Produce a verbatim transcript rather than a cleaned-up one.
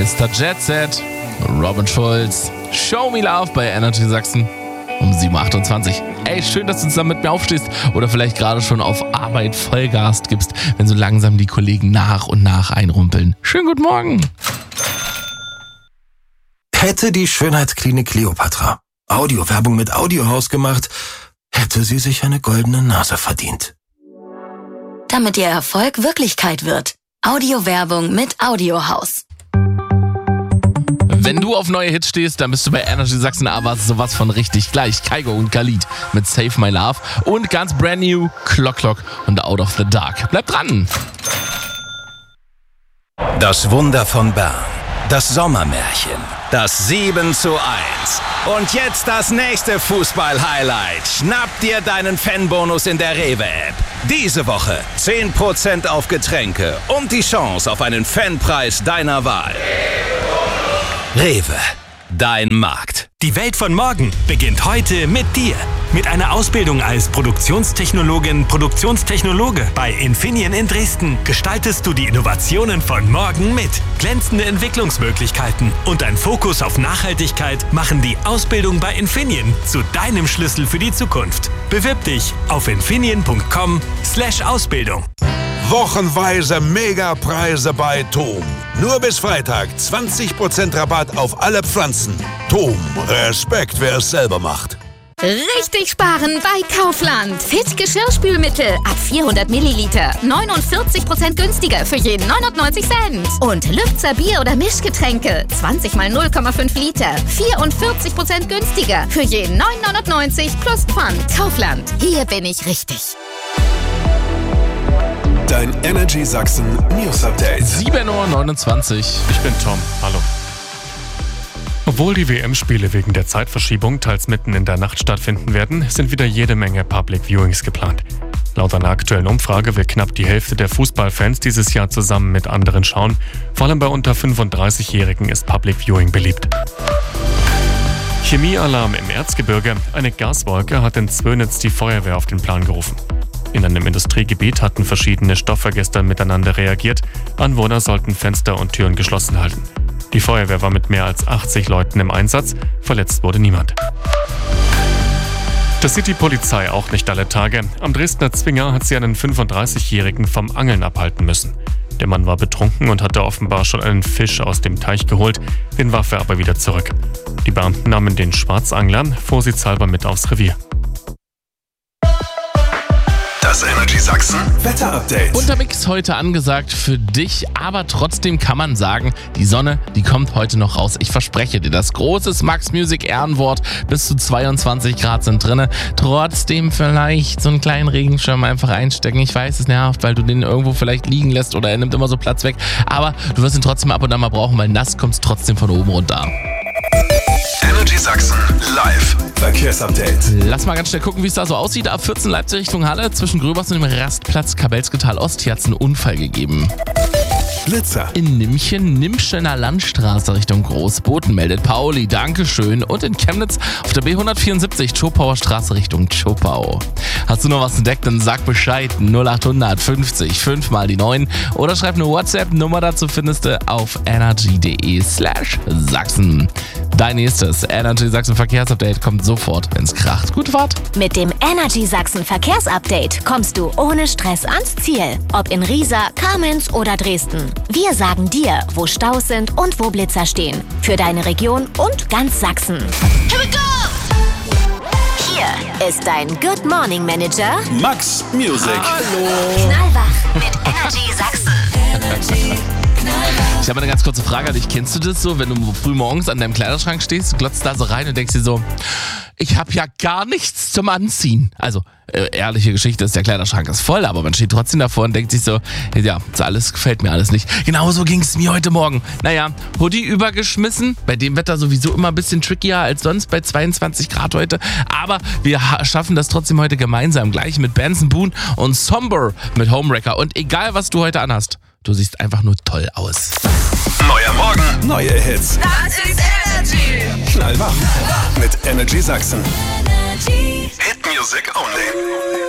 Mister Jet Set, Robin Schulz, Show Me Love bei Energy Sachsen um sieben Uhr achtundzwanzig. Ey, schön, dass du zusammen mit mir aufstehst oder vielleicht gerade schon auf Arbeit Vollgas gibst, wenn so langsam die Kollegen nach und nach einrumpeln. Schönen guten Morgen. Hätte die Schönheitsklinik Kleopatra Audiowerbung mit Audiohaus gemacht, hätte sie sich eine goldene Nase verdient. Damit ihr Erfolg Wirklichkeit wird. Audiowerbung mit Audiohaus. Wenn du auf neue Hits stehst, dann bist du bei Energy Sachsen aber sowas von richtig gleich. Kaigo und Khalid mit Save My Love und ganz brand new Clock Clock und Out of the Dark. Bleib dran! Das Wunder von Bern. Das Sommermärchen. Das sieben zu eins. Und jetzt das nächste Fußball-Highlight. Schnapp dir deinen Fanbonus in der Rewe-App. Diese Woche zehn Prozent auf Getränke und die Chance auf einen Fanpreis deiner Wahl. Rewe, dein Markt. Die Welt von morgen beginnt heute mit dir. Mit einer Ausbildung als Produktionstechnologin, Produktionstechnologe bei Infineon in Dresden gestaltest du die Innovationen von morgen mit. Glänzende Entwicklungsmöglichkeiten und ein Fokus auf Nachhaltigkeit machen die Ausbildung bei Infineon zu deinem Schlüssel für die Zukunft. Bewirb dich auf infineon punkt com slash Ausbildung. Wochenweise Megapreise bei Tom. Nur bis Freitag zwanzig Prozent Rabatt auf alle Pflanzen. Tom, Respekt, wer es selber macht. Richtig sparen bei Kaufland. Fit Geschirrspülmittel ab vierhundert Milliliter. neunundvierzig Prozent günstiger für jeden neunundneunzig Cent. Und Lübzer Bier- oder Mischgetränke. zwanzig mal null Komma fünf Liter. vierundvierzig Prozent günstiger für jeden neun neunundneunzig plus Pfand. Kaufland. Hier bin ich richtig. Dein Energy Sachsen News Update. sieben Uhr neunundzwanzig. Ich bin Tom. Hallo. Obwohl die W M-Spiele wegen der Zeitverschiebung teils mitten in der Nacht stattfinden werden, sind wieder jede Menge Public Viewings geplant. Laut einer aktuellen Umfrage will knapp die Hälfte der Fußballfans dieses Jahr zusammen mit anderen schauen. Vor allem bei unter fünfunddreißigjährigen ist Public Viewing beliebt. Chemiealarm im Erzgebirge. Eine Gaswolke hat in Zwönitz die Feuerwehr auf den Plan gerufen. In einem Industriegebiet hatten verschiedene Stoffe gestern miteinander reagiert. Anwohner sollten Fenster und Türen geschlossen halten. Die Feuerwehr war mit mehr als achtzig Leuten im Einsatz. Verletzt wurde niemand. Das sieht die Polizei auch nicht alle Tage. Am Dresdner Zwinger hat sie einen fünfunddreißigjährigen vom Angeln abhalten müssen. Der Mann war betrunken und hatte offenbar schon einen Fisch aus dem Teich geholt, den warf er aber wieder zurück. Die Beamten nahmen den Schwarzangler vorsichtshalber mit aufs Revier. Das Energy Sachsen Wetter-Update. Untermix heute angesagt für dich, aber trotzdem kann man sagen, die Sonne, die kommt heute noch raus. Ich verspreche dir, das große Max Music Ehrenwort, bis zu zweiundzwanzig Grad sind drinne. Trotzdem vielleicht so einen kleinen Regenschirm einfach einstecken. Ich weiß, es nervt, weil du den irgendwo vielleicht liegen lässt oder er nimmt immer so Platz weg. Aber du wirst ihn trotzdem ab und an mal brauchen, weil nass kommst trotzdem von oben runter. Energy Sachsen live Verkehrsupdate. Lass mal ganz schnell gucken, wie es da so aussieht. A vierzehn Leipzig Richtung Halle, zwischen Gröbers und dem Rastplatz Kabelsketal Ost. Hier hat es einen Unfall gegeben. Blitzer. In Nimchen, Nimschener Landstraße Richtung Großboten meldet Pauli, Dankeschön. Und in Chemnitz auf der B hundertvierundsiebzig, Zschopauer Straße Richtung Zschopau. Hast du noch was entdeckt, dann sag Bescheid. null achthundert fünfzig fünf mal die neun oder schreib eine WhatsApp-Nummer, dazu findest du auf energy.de slash Sachsen. Dein nächstes Energy Sachsen Verkehrsupdate kommt sofort, wenn's kracht. Gute Fahrt! Mit dem Energy Sachsen Verkehrsupdate kommst du ohne Stress ans Ziel. Ob in Riesa, Kamenz oder Dresden. Wir sagen dir, wo Staus sind und wo Blitzer stehen. Für deine Region und ganz Sachsen. Here we go! Hier ist dein Good Morning Manager Max Music. Hallo. Knallwach mit Energy Sachsen. Energy. Ich habe eine ganz kurze Frage an dich. Kennst du das so, wenn du früh morgens an deinem Kleiderschrank stehst, glotzt da so rein und denkst dir so, ich habe ja gar nichts zum Anziehen. Also, äh, ehrliche Geschichte ist, der Kleiderschrank ist voll, aber man steht trotzdem davor und denkt sich so, ja, das alles gefällt mir alles nicht. Genauso ging es mir heute Morgen. Naja, Hoodie übergeschmissen, bei dem Wetter sowieso immer ein bisschen trickier als sonst bei zweiundzwanzig Grad heute. Aber wir ha- schaffen das trotzdem heute gemeinsam, gleich mit Benson Boone und Somber mit Homewrecker. Und egal, was du heute anhast, du siehst einfach nur toll aus. Neuer Morgen, neue Hits. Das ist Energy. Knallwach mit Energy Sachsen. Hit Music only.